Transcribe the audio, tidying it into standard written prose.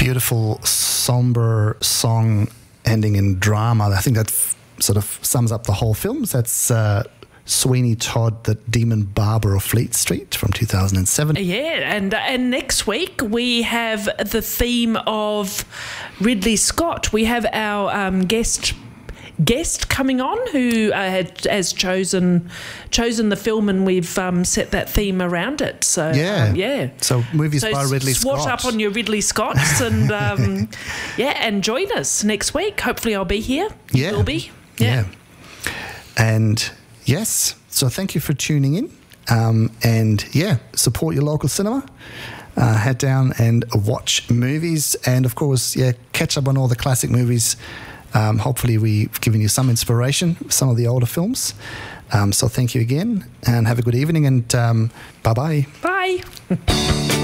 beautiful, somber song ending in drama. I think that sort of sums up the whole film. That's Sweeney Todd, the Demon Barber of Fleet Street from 2007. Yeah, and next week we have the theme of Ridley Scott. We have our guest coming on who has chosen the film, and we've set that theme around it. So so movies by Ridley Scott. Swat up on your Ridley Scotts and and join us next week. Hopefully I'll be here. Yeah. You'll be. And yes, so thank you for tuning in, and support your local cinema. Head down and watch movies, and of course catch up on all the classic movies. Hopefully we've given you some inspiration with some of the older films. So thank you again, and have a good evening, and bye-bye. Bye.